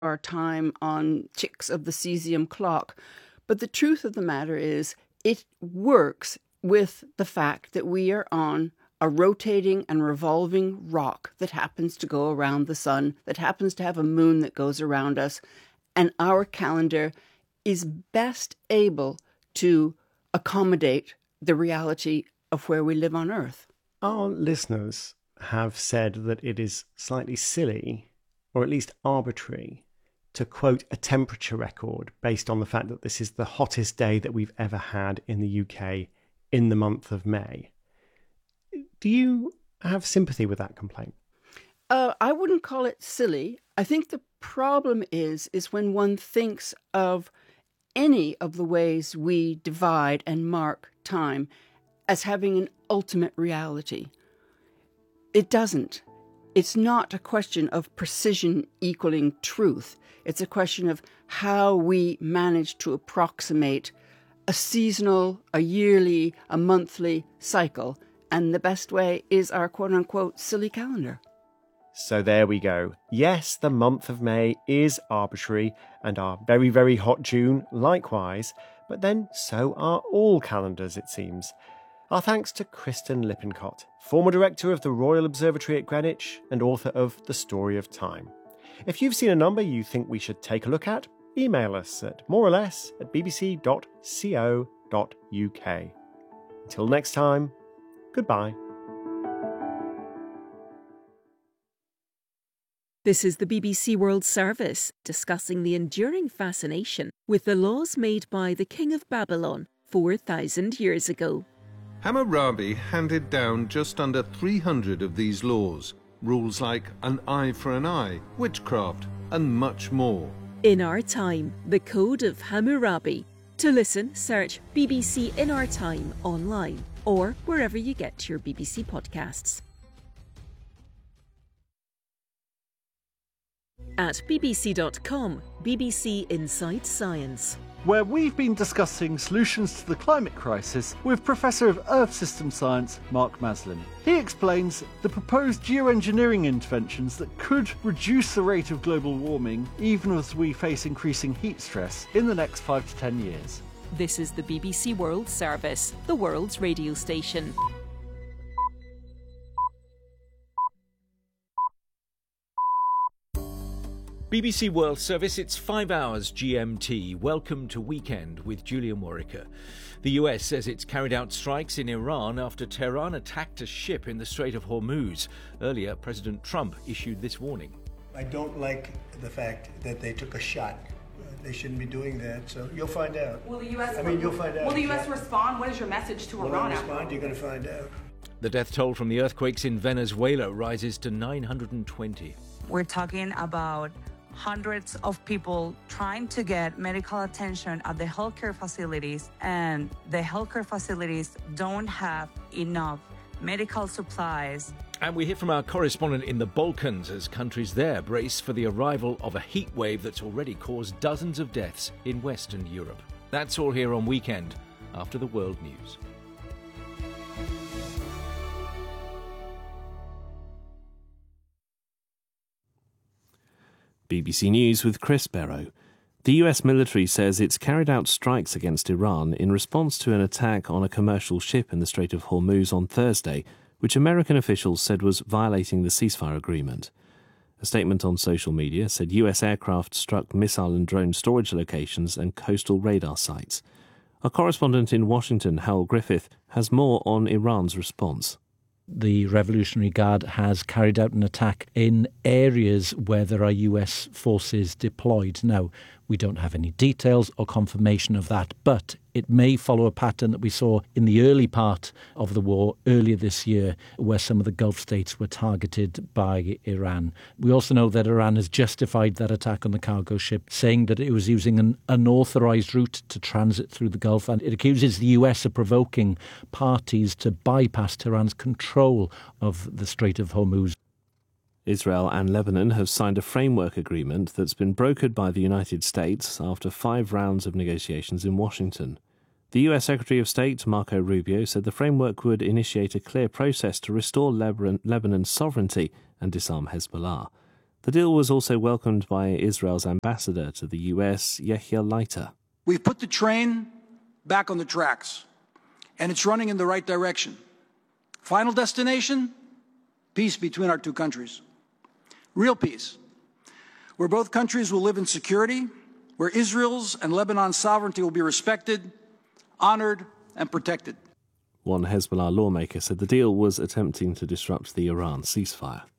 our time on ticks of the cesium clock. But the truth of the matter is it works with the fact that we are on a rotating and revolving rock that happens to go around the sun, that happens to have a moon that goes around us, and our calendar is best able to accommodate the reality of where we live on Earth. Our listeners have said that it is slightly silly, or at least arbitrary, to quote a temperature record based on the fact that this is the hottest day that we've ever had in the UK in the month of May. Do you have sympathy with that complaint? I wouldn't call it silly. I think the problem is when one thinks of any of the ways we divide and mark time as having an ultimate reality. It doesn't. It's not a question of precision equaling truth. It's a question of how we manage to approximate a seasonal, a yearly, a monthly cycle. And the best way is our quote-unquote silly calendar. So there we go. Yes, the month of May is arbitrary, and our very, very hot June likewise, but then so are all calendars, it seems. Our thanks to Kristen Lippincott, former director of the Royal Observatory at Greenwich and author of The Story of Time. If you've seen a number you think we should take a look at, email us at moreorless@bbc.co.uk. Until next time, goodbye. This is the BBC World Service, discussing the enduring fascination with the laws made by the King of Babylon 4,000 years ago. Hammurabi handed down just under 300 of these laws, rules like an eye for an eye, witchcraft, and much more. In Our Time, the Code of Hammurabi. To listen, search BBC In Our Time online or wherever you get your BBC podcasts. At bbc.com, BBC Inside Science, where we've been discussing solutions to the climate crisis with Professor of Earth System Science Mark Maslin. He explains the proposed geoengineering interventions that could reduce the rate of global warming even as we face increasing heat stress in the next 5 to 10 years. This is the BBC World Service, the world's radio station. BBC World Service, it's 5 hours GMT. Welcome to Weekend with Julian Warwicker. The US says it's carried out strikes in Iran after Tehran attacked a ship in the Strait of Hormuz. Earlier, President Trump issued this warning. I don't like the fact that they took a shot. They shouldn't be doing that, so you'll find out. Will the U.S. You'll find out. Will the U.S. respond? What is your message to Iran? Will respond? You're going to find out. The death toll from the earthquakes in Venezuela rises to 920. We're talking about hundreds of people trying to get medical attention at the healthcare facilities, and the healthcare facilities don't have enough medical supplies. And we hear from our correspondent in the Balkans as countries there brace for the arrival of a heat wave that's already caused dozens of deaths in Western Europe. That's all here on Weekend, after the world news. BBC News with Chris Barrow. The US military says it's carried out strikes against Iran in response to an attack on a commercial ship in the Strait of Hormuz on Thursday, which American officials said was violating the ceasefire agreement. A statement on social media said US aircraft struck missile and drone storage locations and coastal radar sites. Our correspondent in Washington, Hal Griffith, has more on Iran's response. The Revolutionary Guard has carried out an attack in areas where there are US forces deployed. Now, we don't have any details or confirmation of that, but it may follow a pattern that we saw in the early part of the war earlier this year, where some of the Gulf states were targeted by Iran. We also know that Iran has justified that attack on the cargo ship, saying that it was using an unauthorised route to transit through the Gulf, and it accuses the US of provoking parties to bypass Tehran's control of the Strait of Hormuz. Israel and Lebanon have signed a framework agreement that's been brokered by the United States after 5 rounds of negotiations in Washington. The US Secretary of State, Marco Rubio, said the framework would initiate a clear process to restore Lebanon's sovereignty and disarm Hezbollah. The deal was also welcomed by Israel's ambassador to the US, Yehia Leiter. We've put the train back on the tracks, and it's running in the right direction. Final destination? Peace between our two countries. Real peace, where both countries will live in security, where Israel's and Lebanon's sovereignty will be respected, honored, and protected. One Hezbollah lawmaker said the deal was attempting to disrupt the Iran ceasefire.